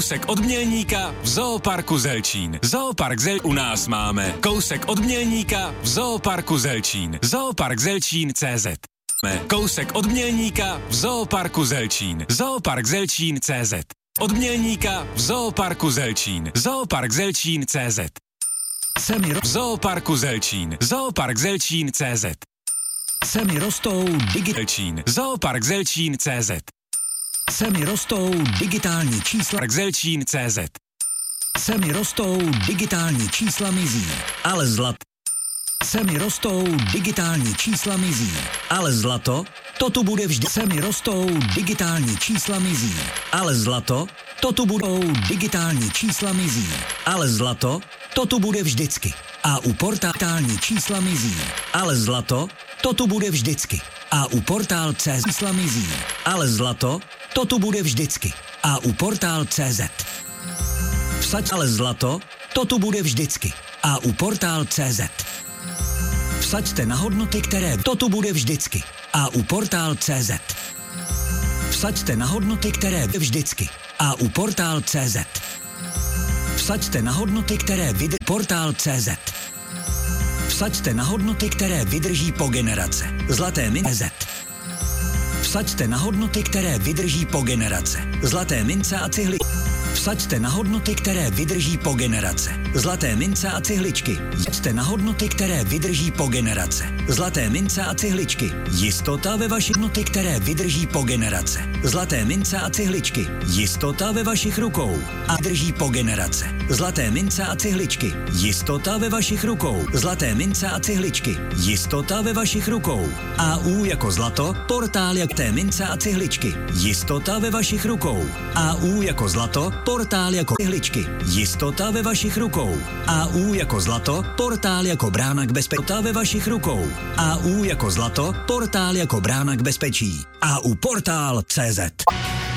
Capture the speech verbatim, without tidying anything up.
Kousek od Mělníka v Zooparku Zelčín. Zoopark Zel u nás máme. Kousek od Mělníka v Zooparku Zelčín. Zoopark Zelčín tečka cé zet. Kousek od Mělníka v Zooparku Zelčín. Zoopark Zelčín tečka cé zet. Od Mělníka v Zooparku Zelčín. Zoopark Zelčín tečka cé zet. Semi v Zooparku Zelčín. Zoopark Zelčín tečka cé zet. Semi rostou digitální. Zoopark Zelčín tečka cé zet. Semi rostou digitální čísla. Zelčín tečka cé zet. Semi rostou digitální čísla mizí, ale zlat. Semi rostou digitální čísla mizí, ale zlato, to tu bude vždy. Semi rostou digitální čísla mizí, ale zlato, to tu budou digitální čísla mizí, ale zlato, to tu bude vždycky. A u portální čísla mizí, ale zlato, to tu bude vždycky. A u portál tečka cé zet čísla mizí, ale zlato, to tu bude vždycky. A u portál tečka cé zet. Vsaď ale zlato, to tu bude vždycky. A u portál tečka cé zet. Vsaďte na hodnoty, které to tu bude vždycky. A u portál tečka cé zet. Vsaďte na hodnoty, které vždycky. A u portál tečka cé zet. Vsaďte na hodnoty, které vydrží portál tečka cé zet. Vsaďte na hodnoty, které vydrží po generace. Zlaté mince. Vsaďte na hodnoty, které vydrží po generace. Zlaté mince a cihly. Vsaďte na hodnoty, které vydrží po generace. Zlaté mince a cihličky. Vsaďte na hodnoty, které vydrží po generace. Zlaté mince a cihličky. Jistota ve vašich hodnoty, které vydrží po generace. Zlaté mince a cihličky. Jistota ve vašich rukou. A drží po generace. Zlaté mince a cihličky. Jistota ve vašich rukou. Zlaté mince a cihličky. Jistota ve vašich rukou. A U jako zlato, portál jak té mince a cihličky. Jistota ve vašich rukou. A U jako zlato, portál jako cihličky. Jistota ve vašich rukou. A U jako zlato, portál jako brána k bezpečí. Ve vašich rukou. A U jako zlato, portál jako brána k bezpečí. A U portál tečka cé zet.